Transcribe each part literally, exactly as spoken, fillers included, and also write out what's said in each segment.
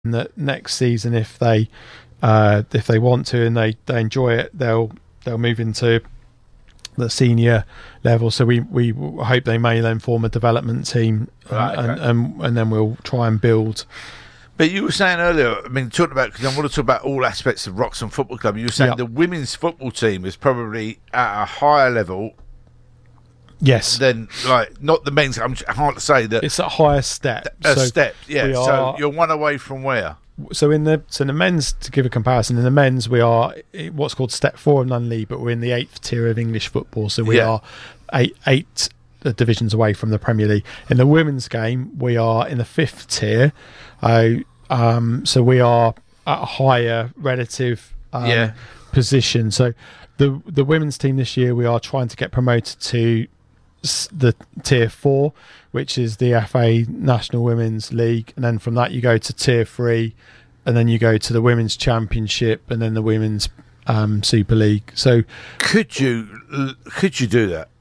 that next season, if they uh, if they want to and they, they enjoy it, they'll they'll move into the senior level. So we, we hope they may then form a development team, Right, and, okay. and, and and then we'll try and build. But you were saying earlier, I mean, talking about, because I want to talk about all aspects of Wroxham Football Club. You were saying Yep. the women's football team is probably at a higher level Yes, than, like, not the men's. I'm hard to say that it's a higher step. a So step. Yeah. we So are- you're one away from where? So in the so in the men's, to give a comparison, in the men's we are i- what's called step four of non-league, but we're in the eighth tier of English football. So we Yeah. are eight eight uh, divisions away from the Premier League. In the women's game, we are in the fifth tier. Uh, um, so we are at a higher relative um, Yeah. position. So the the women's team this year, we are trying to get promoted to s- the tier four, which is the F A National Women's League, and then from that you go to tier three, and then you go to the Women's Championship, and then the Women's um, Super League. So Could you could you do that?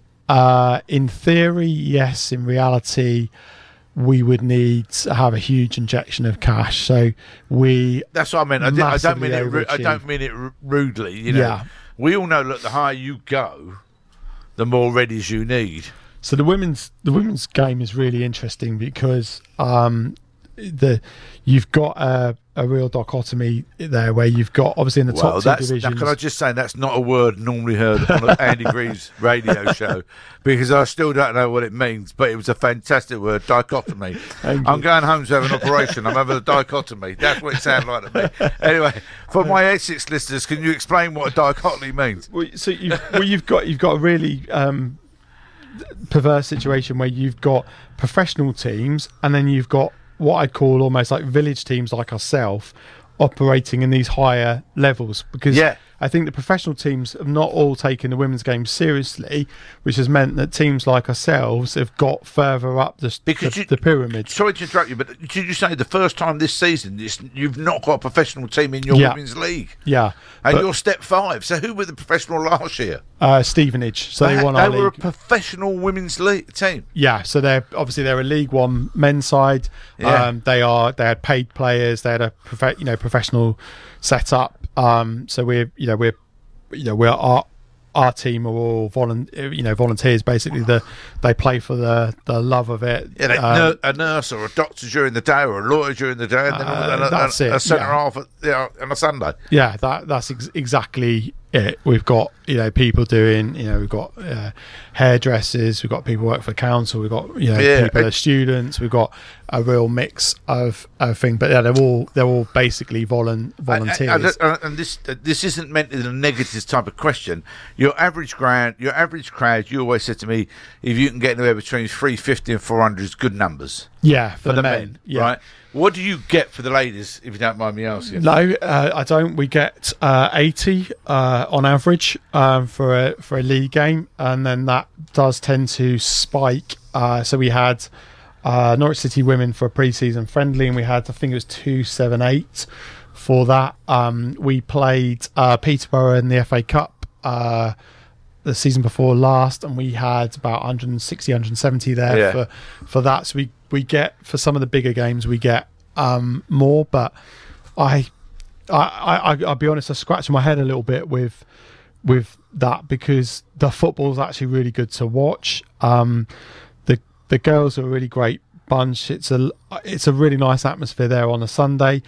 uh, in theory, yes. In reality, we would need to have a huge injection of cash. So we That's what I mean. I, di- I don't Massively mean it. ru- I overachieved. don't mean it ru- rudely. You know, Yeah. we all know. Look, the higher you go, the more readies you need. So the women's the women's game is really interesting because um, the you've got a, a real dichotomy there where you've got obviously in the Well, top two that's. Now, divisions. can I just say that's not a word normally heard on an Andy Greaves radio show, because I still don't know what it means. But it was a fantastic word, dichotomy. Thank I'm you. going home to have an operation. I'm having a dichotomy. That's what it sounded like to me. Anyway, for my Essex listeners, can you explain what a dichotomy means? Well, so you've, well, you've got you've got a really um, perverse situation where you've got professional teams, and then you've got what I'd call almost like village teams like ourselves operating in these higher levels, because Yeah. I think the professional teams have not all taken the women's game seriously, which has meant that teams like ourselves have got further up the, Because the, you- the pyramid. Sorry to interrupt you, but did you say the first time this season this, you've not got a professional team in your Yeah. women's league? Yeah, And but, you're step five. So who were the professional last year? uh, Stevenage, so they They, won they our were a league. professional women's league team. Yeah, so they're obviously they're a League One men's side. Yeah. Um, they are they had paid players. They had a prof- you know professional setup. Um, so we're you know we're you know we're our our team are all volun- you know volunteers basically. The they play for the the love of it. Yeah, they, Um, nur- a nurse or a doctor during the day or a lawyer during the day, and then Uh, a, a, that's a, a it, centre yeah. half at, you know, on a Sunday. Yeah, that that's ex- exactly it. We've got you know people doing you know we've got uh, hairdressers, we've got people work for the council, we've got you know Yeah, people that it- are students, we've got a real mix of of things. But yeah, they're all they're all basically volun- volunteers. And, and, and, and this this isn't meant in a negative type of question. Your average crowd, your average crowd, you always said to me, if you can get anywhere between three fifty and four hundred is good numbers yeah, for, for the, men. men, Yeah. right? What do you get for the ladies, if you don't mind me asking? No, uh, I don't. We get uh, eighty uh, on average um, for a for a league game, and then that does tend to spike. Uh, so we had uh, Norwich City women for a pre-season friendly, and we had I think it was two seven eight for that. Um, we played uh, Peterborough in the F A Cup uh, the season before last, and we had about one sixty, one seventy there Yeah. for for that. So we we get for some of the bigger games we get um, more, but I. I, I, I'll be honest, I scratched my head a little bit with with that because the football's actually really good to watch. Um, the the girls are a really great bunch. It's a it's a really nice atmosphere there on a Sunday.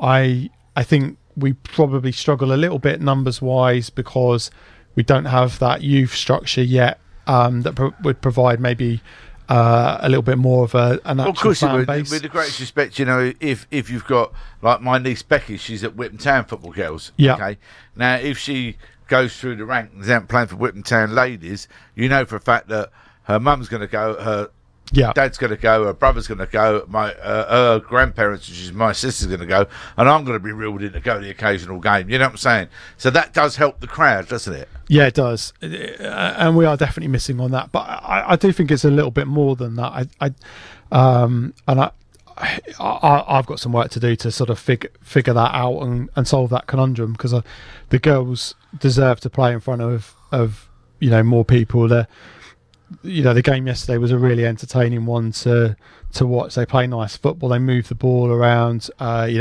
I I think we probably struggle a little bit numbers wise because we don't have that youth structure yet um, that pro- would provide maybe uh, a little bit more of a an Well, actual of course, fan with, base. with the greatest respect, you know, if if you've got like my niece Becky, she's at Whitman Town Football Girls. Yeah. Okay. Now, if she goes through the ranks and is out playing for Whitman Town ladies, you know for a fact that her mum's going to go, her yeah, dad's going to go, her brother's going to go, my uh, her grandparents, which is my sister's going to go, and I'm going to be reeled in to go to the occasional game. You know what I'm saying? So that does help the crowd, doesn't it? Yeah, it does, Uh, and we are definitely missing on that. But I, I do think it's a little bit more than that. I, I um, and I, I, I've got some work to do to sort of figure figure that out and, and solve that conundrum because the girls deserve to play in front of of you know more people. They're you know, the game yesterday was a really entertaining one to to watch. They play nice football. They move the ball around. Uh, you know.